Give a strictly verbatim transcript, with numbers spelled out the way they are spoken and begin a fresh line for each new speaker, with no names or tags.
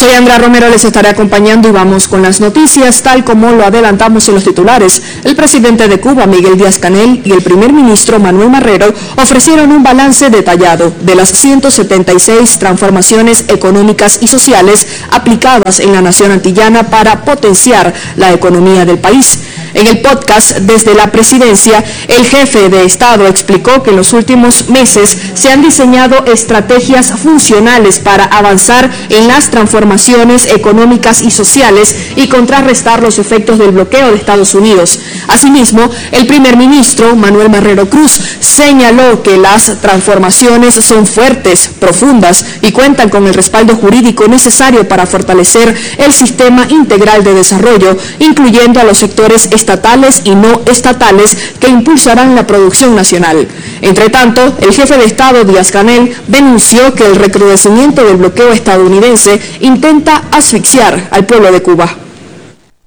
Soy Andrea Romero, les estaré acompañando y vamos con las noticias, tal como lo adelantamos en los titulares. El presidente de Cuba, Miguel Díaz-Canel, y el primer ministro, Manuel Marrero, ofrecieron un balance detallado de las ciento setenta y seis transformaciones económicas y sociales aplicadas en la nación antillana para potenciar la economía del país. En el podcast Desde la Presidencia, el jefe de Estado explicó que en los últimos meses se han diseñado estrategias funcionales para avanzar en las transformaciones económicas y sociales y contrarrestar los efectos del bloqueo de Estados Unidos. Asimismo, el primer ministro, Manuel Marrero Cruz, señaló que las transformaciones son fuertes, profundas y cuentan con el respaldo jurídico necesario para fortalecer el sistema integral de desarrollo, incluyendo a los sectores estatales y no estatales que impulsarán la producción nacional. Entre tanto, el jefe de Estado, Díaz-Canel, denunció que el recrudecimiento del bloqueo estadounidense intenta asfixiar al pueblo de Cuba.